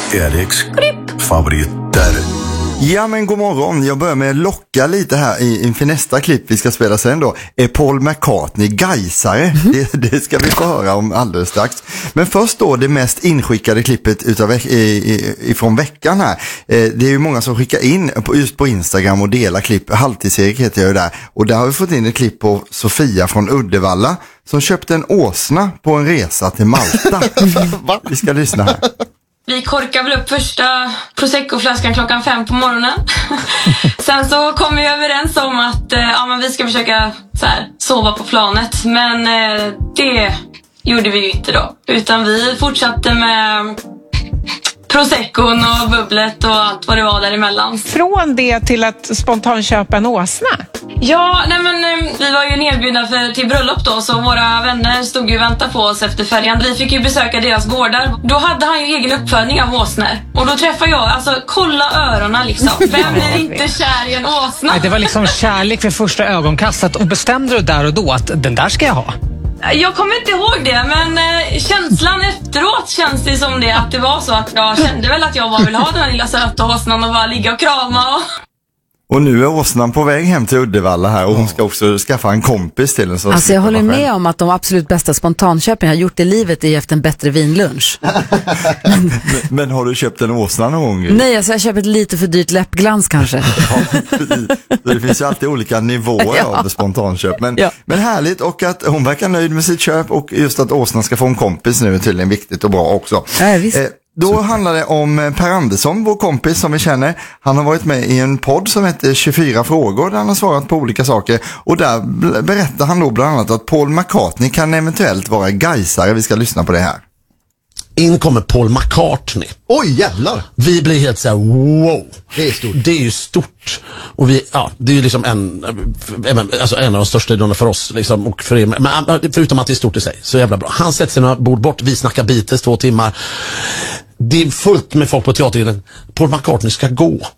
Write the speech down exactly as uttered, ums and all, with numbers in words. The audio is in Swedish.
Eriks favoriter. Ja men god morgon, jag börjar med att locka lite här inför nästa klipp vi ska spela sen då. Är Paul McCartney gaisare? Mm. Det, det ska vi få höra om alldeles strax. Men först då det mest inskickade klippet utav veck- ifrån veckan här. Det är ju många som skickar in på, just på Instagram och delar klipp. Halvtids-Erik heter jag ju där. Och där har vi fått in ett klipp på Sofia från Uddevalla som köpte en åsna på en resa till Malta. Vi ska lyssna här. Vi korkar väl upp första Prosecco-flaskan klockan fem på morgonen. Sen så kom vi överens om att eh, ja, men vi ska försöka så här, sova på planet. Men eh, det gjorde vi ju inte då. Utan vi fortsatte med Proseccon och bubblet och allt vad det var däremellan. Från det till att spontant köpa en åsna? Ja, nej men eh, vi var ju nedbjudna för, till bröllop då. Så våra vänner stod ju och väntade på oss efter färjan. Vi fick ju besöka deras gårdar. Då hade han ju egen uppfödning av åsnor. Och då träffade jag, alltså kolla öronen liksom. Vem är inte kär i en åsna? Det var liksom kärlek vid första ögonkastet. Och bestämde du där och då att den där ska jag ha? Jag kommer inte ihåg det, men eh, känslan efteråt känns det som det att det var så att jag kände väl att jag bara ville ha den här lilla söta åsnan och bara ligga och krama och... Och nu är åsnan på väg hem till Uddevalla här och hon ska också skaffa en kompis till en. Så alltså jag håller med om att de absolut bästa spontanköpen jag har gjort i livet är efter en bättre vinlunch. men, men har du köpt en åsna någon gång? Nej, alltså jag har köpt ett lite för dyrt läppglans kanske. Ja, det finns ju alltid olika nivåer ja. av spontanköp. Men, ja. men härligt, och att hon verkar nöjd med sitt köp och just att åsnan ska få en kompis nu är tydligen viktigt och bra också. Ja, visst. Eh, Då Super. handlar det om Per Andersson, vår kompis som vi känner. Han har varit med i en podd som heter tjugofyra frågor där han har svarat på olika saker. Och där berättar han då bland annat att Paul McCartney kan eventuellt vara gaisare. Vi ska lyssna på det här. In kommer Paul McCartney. Oj, jävlar! Vi blir helt så här: wow. Det är stort. Det är ju stort. Och vi, ja, det är ju liksom en, alltså en av de största idronerna för oss liksom, och för er, men förutom att det är stort i sig, så jävla bra. Han sätter sig några bord bort, vi snackar Beatles två timmar. Det är fullt med folk på teatern. Paul McCartney ska gå.